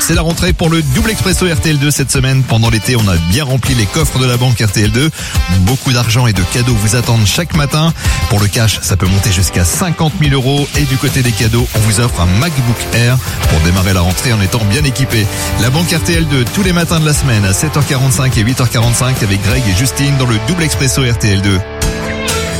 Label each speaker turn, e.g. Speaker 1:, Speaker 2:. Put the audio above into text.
Speaker 1: C'est la rentrée pour le double expresso RTL2 cette semaine. Pendant l'été, on a bien rempli les coffres de la banque RTL2. Beaucoup d'argent et de cadeaux vous attendent chaque matin. Pour le cash, ça peut monter jusqu'à 50 000 €. Et du côté des cadeaux, on vous offre un MacBook Air pour démarrer la rentrée en étant bien équipé. La banque RTL2 tous les matins de la semaine à 7h45 et 8h45 avec Greg et Justine dans le double expresso RTL2.